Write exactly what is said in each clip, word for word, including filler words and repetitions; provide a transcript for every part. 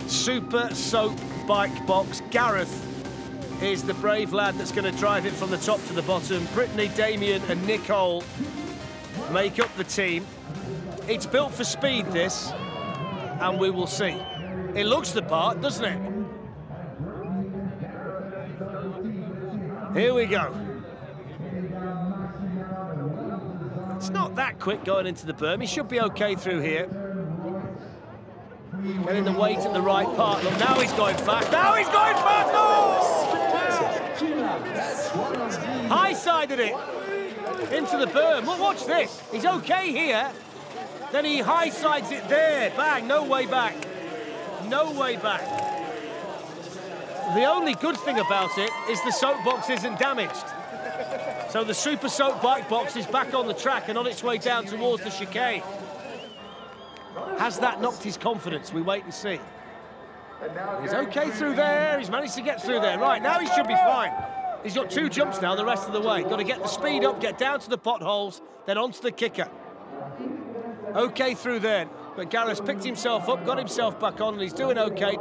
Super Soap Bike Box. Gareth is the brave lad that's going to drive it from the top to the bottom. Brittany, Damien and Nicole make up the team. It's built for speed, this, and we will see. It looks the part, doesn't it? Here we go. It's not that quick going into the berm. He should be okay through here. Getting the weight at the right part. Look, now he's going fast. Now he's going fast! Oh! High-sided it into the berm. Look, watch this. He's okay here. Then he high-sides it there. Bang, no way back. No way back. The only good thing about it is the soap box isn't damaged. So the Super Soap Bike Box is back on the track and on its way down towards the chicane. Has that knocked his confidence? We wait and see. He's okay through there. He's managed to get through there. Right, now he should be fine. He's got two jumps now the rest of the way. Got to get the speed up, get down to the potholes, then onto the kicker. Okay through there. But Gareth's picked himself up, got himself back on, and he's doing okay.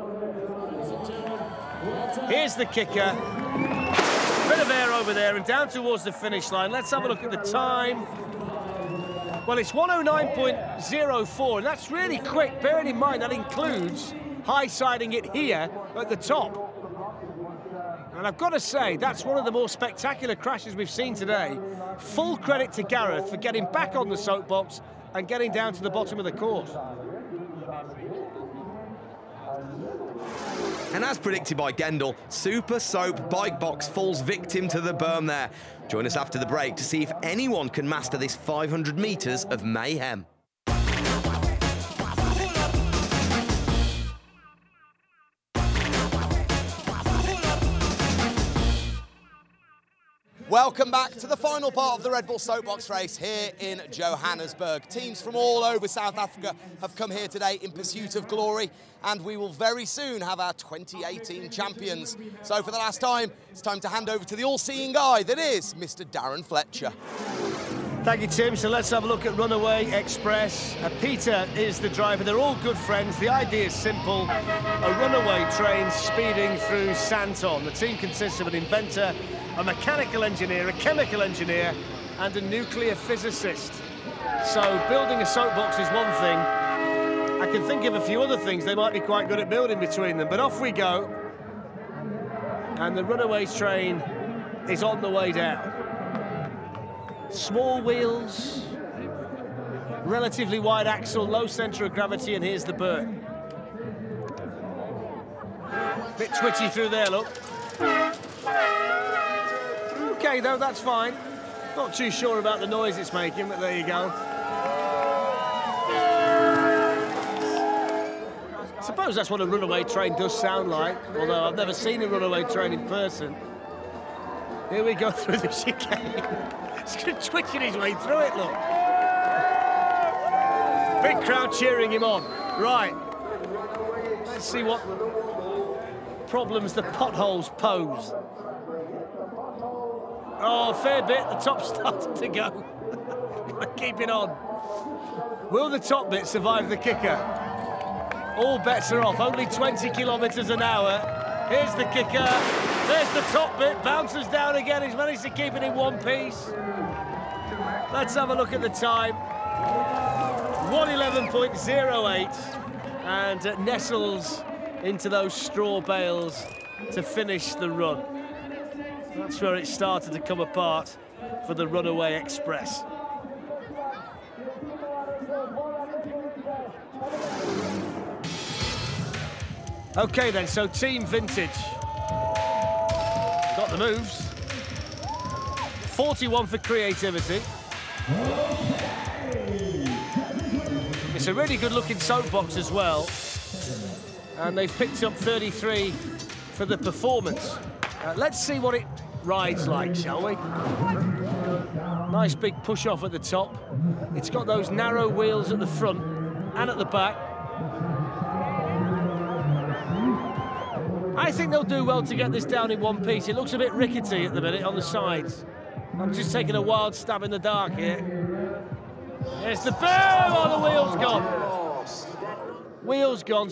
Here's the kicker. Bit of air over there and down towards the finish line. Let's have a look at the time. Well, it's one oh nine point oh four, and that's really quick, bearing in mind that includes high-siding it here at the top. And I've got to say, that's one of the more spectacular crashes we've seen today. Full credit to Gareth for getting back on the soapbox and getting down to the bottom of the course. And as predicted by Gendel, Super Soap Bike Box falls victim to the berm there. Join us after the break to see if anyone can master this five hundred metres of mayhem. Welcome back to the final part of the Red Bull Soapbox race here in Johannesburg. Teams from all over South Africa have come here today in pursuit of glory, and we will very soon have our twenty eighteen champions. So for the last time, it's time to hand over to the all-seeing eye that is Mister Darren Fletcher. Thank you, Tim. So let's have a look at Runaway Express. Uh, Peter is the driver. They're all good friends. The idea is simple. A runaway train speeding through Santon. The team consists of an inventor, a mechanical engineer, a chemical engineer, and a nuclear physicist. So building a soapbox is one thing. I can think of a few other things they might be quite good at building between them, but off we go. And the runaway train is on the way down. Small wheels, relatively wide axle, low centre of gravity, and here's the berm. Bit twitchy through there, look. Okay, though, that's fine. Not too sure about the noise it's making, but there you go. I suppose that's what a runaway train does sound like, although I've never seen a runaway train in person. Here we go through the chicane. He's twitching his way through it, look. Big crowd cheering him on. Right. Let's see what problems the potholes pose. Oh, fair bit. The top's starting to go. Keep it on. Will the top bit survive the kicker? All bets are off. Only twenty kilometres an hour. Here's the kicker. There's the top bit. Bounces down again. He's managed to keep it in one piece. Let's have a look at the time. one eleven point oh eight. And uh, nestles into those straw bales to finish the run. That's where it started to come apart for the Runaway Express. Okay then, so Team Vintage. Got the moves. forty-one for creativity. It's a really good looking soapbox as well. And they've picked up thirty-three for the performance. Uh, let's see what it rides like, shall we? Nice big push off at the top. It's got those narrow wheels at the front and at the back. I think they'll do well to get this down in one piece. It looks a bit rickety at the minute on the sides. I'm just taking a wild stab in the dark here. There's the boom! Oh, the wheel's gone. Wheels gone.